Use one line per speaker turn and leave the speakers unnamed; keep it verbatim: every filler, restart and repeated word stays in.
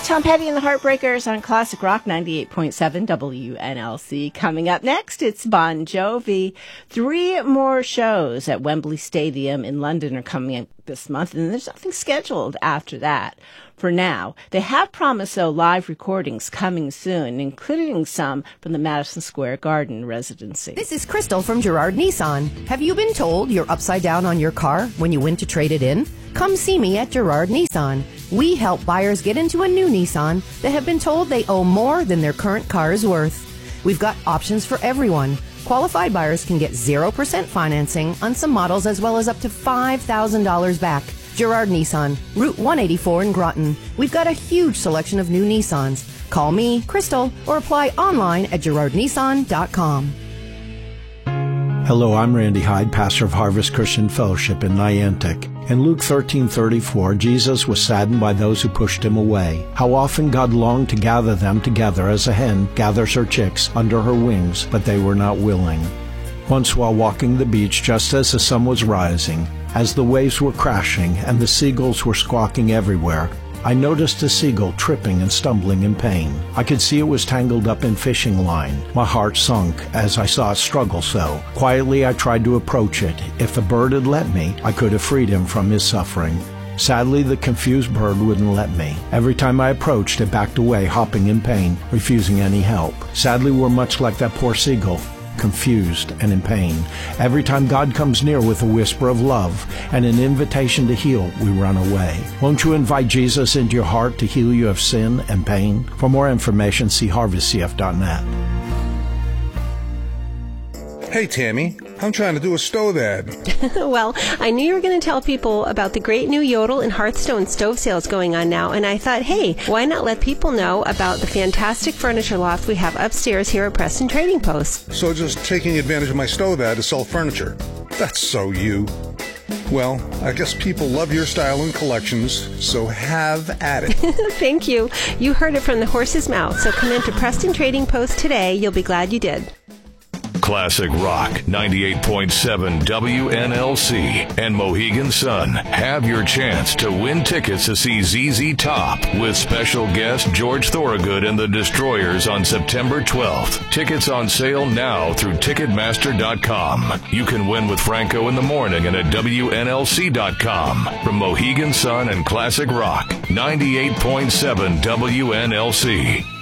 Tom Petty and the Heartbreakers on Classic Rock ninety-eight point seven W N L C. Coming up next, it's Bon Jovi. Three more shows at Wembley Stadium in London are coming up this month, and there's nothing scheduled after that for now. They have promised, though, live recordings coming soon, including some from the Madison Square Garden residency.
This is Crystal from Girard Nissan. Have you been told you're upside down on your car when you went to trade it in? Come see me at Girard Nissan. We help buyers get into a new Nissan that have been told they owe more than their current car is worth. We've got options for everyone. Qualified buyers can get zero percent financing on some models as well as up to five thousand dollars back. Girard Nissan, Route one eighty-four in Groton. We've got a huge selection of new Nissans. Call me, Crystal, or apply online at girard nissan dot com.
Hello, I'm Randy Hyde, pastor of Harvest Christian Fellowship in Niantic. In Luke thirteen thirty-four, Jesus was saddened by those who pushed him away. How often God longed to gather them together as a hen gathers her chicks under her wings, but they were not willing. Once while walking the beach, just as the sun was rising, as the waves were crashing and the seagulls were squawking everywhere, I noticed a seagull tripping and stumbling in pain. I could see it was tangled up in fishing line. My heart sunk as I saw it struggle so. Quietly I tried to approach it. If the bird had let me, I could have freed him from his suffering. Sadly, the confused bird wouldn't let me. Every time I approached, it backed away, hopping in pain, refusing any help. Sadly, we're much like that poor seagull, confused and in pain. Every time God comes near with a whisper of love and an invitation to heal, we run away. Won't you invite Jesus into your heart to heal you of sin and pain? For more information, see harvest c f dot net.
Hey, Tammy, I'm trying to do a stove ad.
Well, I knew you were going to tell people about the great new Yodel and Hearthstone stove sales going on now, and I thought, hey, why not let people know about the fantastic furniture loft we have upstairs here at Preston Trading Post?
So just taking advantage of my stove ad to sell furniture. That's so you. Well, I guess people love your style and collections, so have at it.
Thank you. You heard it from the horse's mouth, so come into Preston Trading Post today. You'll be glad you did.
Classic Rock ninety-eight point seven W N L C and Mohegan Sun have your chance to win tickets to see Z Z Top with special guest George Thorogood and the Destroyers on September twelfth. Tickets on sale now through Ticketmaster dot com. You can win with Franco in the morning and at W N L C dot com. From Mohegan Sun and Classic Rock ninety-eight point seven W N L C.